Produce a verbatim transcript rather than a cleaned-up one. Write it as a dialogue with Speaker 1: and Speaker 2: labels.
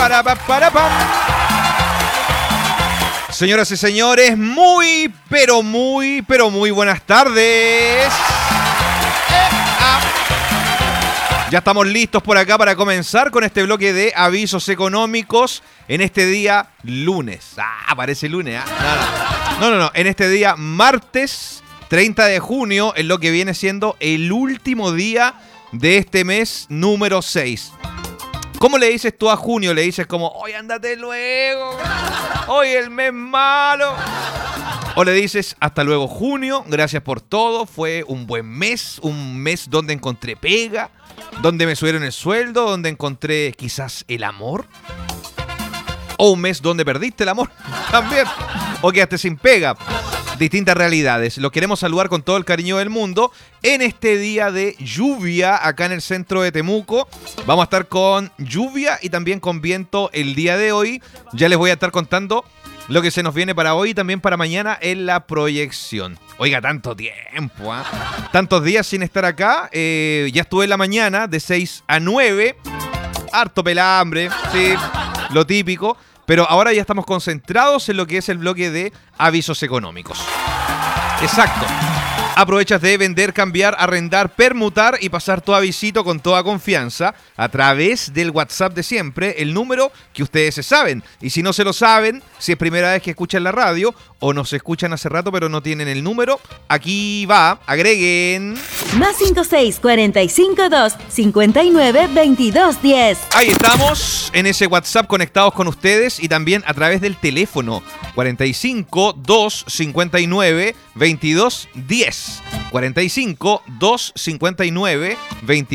Speaker 1: Para, para, para, pam. Señoras y señores, muy, pero muy, pero muy buenas tardes. Ya estamos listos por acá para comenzar con este bloque de avisos económicos en este día lunes. Ah, parece lunes, ¿ah? No, no, no, no, no. En este día martes treinta de junio, en lo que viene siendo el último día de este mes número seis. ¿Cómo le dices tú a junio? Le dices como, oye, ándate luego, hoy el mes malo. O le dices, hasta luego junio, gracias por todo, fue un buen mes, un mes donde encontré pega, donde me subieron el sueldo, donde encontré quizás el amor. O un mes donde perdiste el amor también, o quedaste sin pega. Distintas realidades. Los queremos saludar con todo el cariño del mundo en este día de lluvia acá en el centro de Temuco. Vamos a estar con lluvia y también con viento el día de hoy. Ya les voy a estar contando lo que se nos viene para hoy y también para mañana en la proyección. Oiga, tanto tiempo, ¿eh? Tantos días sin estar acá. Eh, ya estuve en la mañana de seis a nueve. Harto pelambre, sí, lo típico. Pero ahora ya estamos concentrados en lo que es el bloque de avisos económicos. Exacto. Aprovechas de vender, cambiar, arrendar, permutar y pasar tu avisito con toda confianza a través del WhatsApp de siempre, el número que ustedes se saben. Y si no se lo saben, si es primera vez que escuchan la radio o nos escuchan hace rato pero no tienen el número, aquí va, agreguen...
Speaker 2: Más cinco seis cuatro cinco dos cinco nueve veintidós diez.
Speaker 1: Ahí estamos, en ese WhatsApp conectados con ustedes y también a través del teléfono cuarenta y cinco, dos cincuenta y nueve, veintidós diez. cuarenta y cinco, dos cincuenta y nueve, veintidós